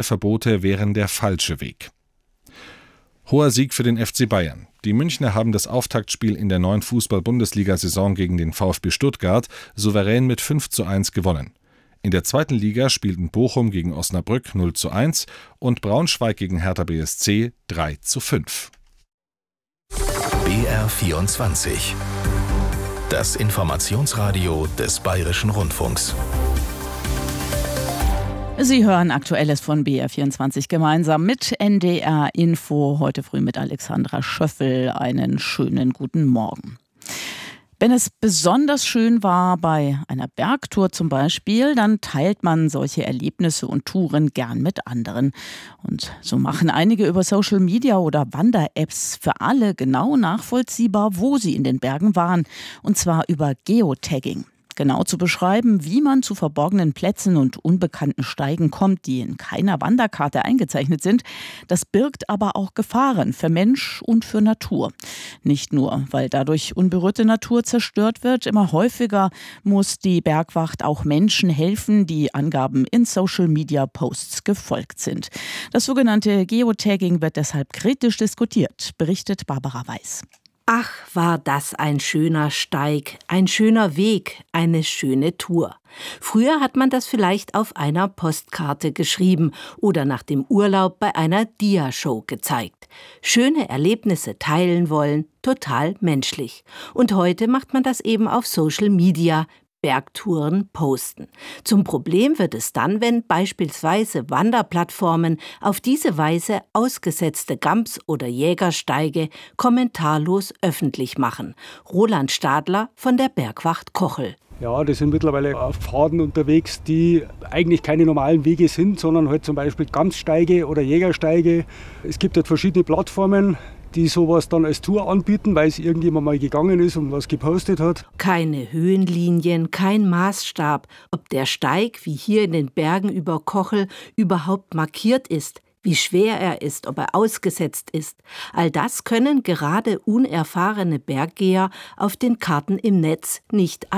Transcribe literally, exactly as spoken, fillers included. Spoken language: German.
Verbote wären der falsche Weg. Hoher Sieg für den F C Bayern. Die Münchner haben das Auftaktspiel in der neuen Fußball-Bundesliga-Saison gegen den VfB Stuttgart souverän mit fünf zu eins gewonnen. In der zweiten Liga spielten Bochum gegen Osnabrück null zu eins und Braunschweig gegen Hertha B S C drei zu fünf. B R vierundzwanzig. Das Informationsradio des Bayerischen Rundfunks. Sie hören Aktuelles von B R vierundzwanzig gemeinsam mit N D R Info. Heute früh mit Alexandra Schöffel. Einen schönen guten Morgen. Wenn es besonders schön war bei einer Bergtour zum Beispiel, dann teilt man solche Erlebnisse und Touren gern mit anderen. Und so machen einige über Social Media oder Wander-Apps für alle genau nachvollziehbar, wo sie in den Bergen waren. Und zwar über Geotagging. Genau zu beschreiben, wie man zu verborgenen Plätzen und unbekannten Steigen kommt, die in keiner Wanderkarte eingezeichnet sind. Das birgt aber auch Gefahren für Mensch und für Natur. Nicht nur, weil dadurch unberührte Natur zerstört wird. Immer häufiger muss die Bergwacht auch Menschen helfen, die Angaben in Social-Media-Posts gefolgt sind. Das sogenannte Geotagging wird deshalb kritisch diskutiert, berichtet Barbara Weiß. Ach, war das ein schöner Steig, ein schöner Weg, eine schöne Tour. Früher hat man das vielleicht auf einer Postkarte geschrieben oder nach dem Urlaub bei einer Dia-Show gezeigt. Schöne Erlebnisse teilen wollen, total menschlich. Und heute macht man das eben auf Social Media. Bergtouren posten. Zum Problem wird es dann, wenn beispielsweise Wanderplattformen auf diese Weise ausgesetzte Gams- oder Jägersteige kommentarlos öffentlich machen. Roland Stadler von der Bergwacht Kochel. Ja, das sind mittlerweile auf Pfaden unterwegs, die eigentlich keine normalen Wege sind, sondern halt zum Beispiel Gamssteige oder Jägersteige. Es gibt halt verschiedene Plattformen, die sowas dann als Tour anbieten, weil es irgendjemand mal gegangen ist und was gepostet hat. Keine Höhenlinien, kein Maßstab, ob der Steig, wie hier in den Bergen über Kochel, überhaupt markiert ist, wie schwer er ist, ob er ausgesetzt ist. All das können gerade unerfahrene Berggeher auf den Karten im Netz nicht